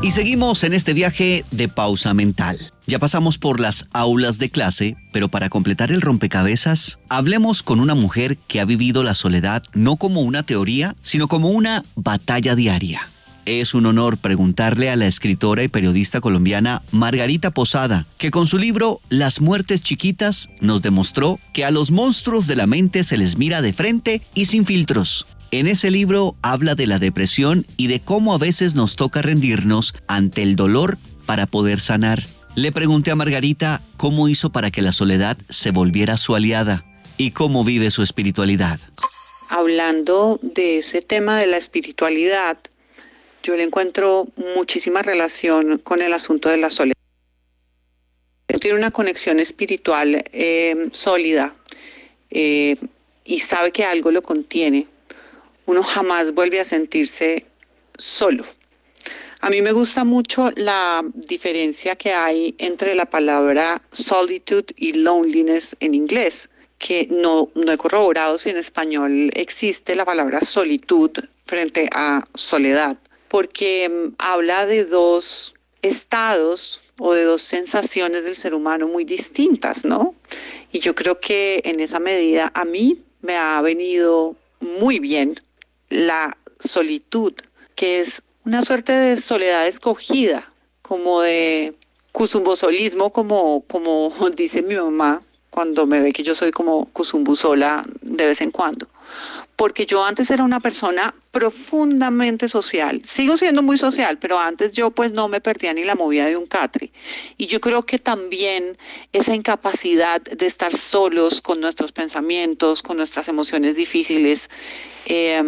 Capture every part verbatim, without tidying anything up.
Y seguimos en este viaje de pausa mental. Ya pasamos por las aulas de clase, pero para completar el rompecabezas, hablemos con una mujer que ha vivido la soledad no como una teoría, sino como una batalla diaria. Es un honor preguntarle a la escritora y periodista colombiana Margarita Posada, que con su libro Las muertes chiquitas nos demostró que a los monstruos de la mente se les mira de frente y sin filtros. En ese libro habla de la depresión y de cómo a veces nos toca rendirnos ante el dolor para poder sanar. Le pregunté a Margarita cómo hizo para que la soledad se volviera su aliada y cómo vive su espiritualidad. Hablando de ese tema de la espiritualidad, yo le encuentro muchísima relación con el asunto de la soledad. Tiene una conexión espiritual eh, sólida eh, y sabe que algo lo contiene. Uno jamás vuelve a sentirse solo. A mí me gusta mucho la diferencia que hay entre la palabra solitude y loneliness en inglés, que no, no he corroborado si en español existe la palabra solitud frente a soledad, porque um, habla de dos estados o de dos sensaciones del ser humano muy distintas, ¿no? Y yo creo que en esa medida a mí me ha venido muy bien la solitud, que es una suerte de soledad escogida, como de cusumbosolismo, como, como dice mi mamá cuando me ve que yo soy como cusumbusola de vez en cuando. Porque yo antes era una persona profundamente social, sigo siendo muy social, pero antes yo pues no me perdía ni la movida de un catre. Y yo creo que también esa incapacidad de estar solos con nuestros pensamientos, con nuestras emociones difíciles, Eh,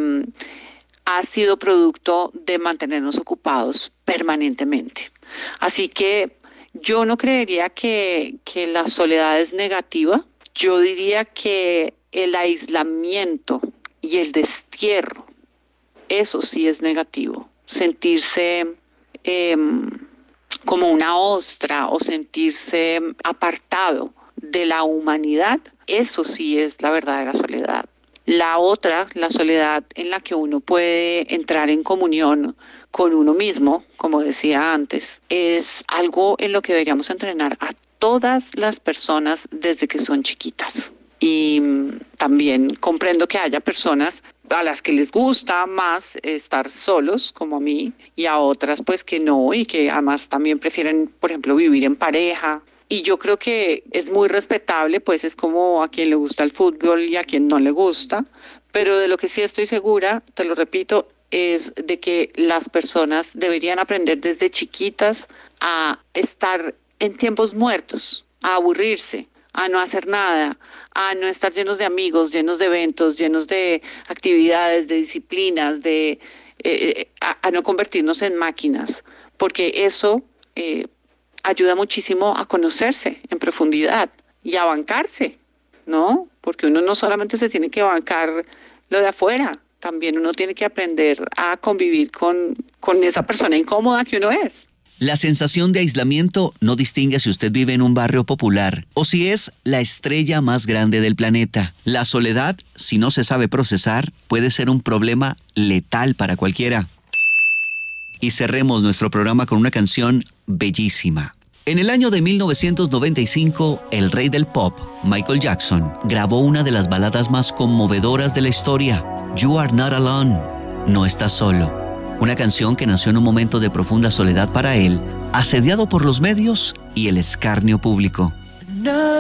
ha sido producto de mantenernos ocupados permanentemente. Así que yo no creería que, que la soledad es negativa. Yo diría que el aislamiento y el destierro, eso sí es negativo. Sentirse eh, como una ostra o sentirse apartado de la humanidad, eso sí es la verdadera soledad. La otra, la soledad en la que uno puede entrar en comunión con uno mismo, como decía antes, es algo en lo que deberíamos entrenar a todas las personas desde que son chiquitas. Y también comprendo que haya personas a las que les gusta más estar solos, como a mí, y a otras pues que no, y que además también prefieren, por ejemplo, vivir en pareja. Y yo creo que es muy respetable, pues es como a quien le gusta el fútbol y a quien no le gusta, pero de lo que sí estoy segura, te lo repito, es de que las personas deberían aprender desde chiquitas a estar en tiempos muertos, a aburrirse, a no hacer nada, a no estar llenos de amigos, llenos de eventos, llenos de actividades, de disciplinas, de eh, a, a no convertirnos en máquinas, porque eso eh, ayuda muchísimo a conocerse en profundidad y a bancarse, ¿no? Porque uno no solamente se tiene que bancar lo de afuera, también uno tiene que aprender a convivir con, con esa persona incómoda que uno es. La sensación de aislamiento no distingue si usted vive en un barrio popular o si es la estrella más grande del planeta. La soledad, si no se sabe procesar, puede ser un problema letal para cualquiera. Y cerremos nuestro programa con una canción bellísima. En el año de mil novecientos noventa y cinco, el rey del pop, Michael Jackson, grabó una de las baladas más conmovedoras de la historia, You Are Not Alone, No Estás Solo. Una canción que nació en un momento de profunda soledad para él, asediado por los medios y el escarnio público. No.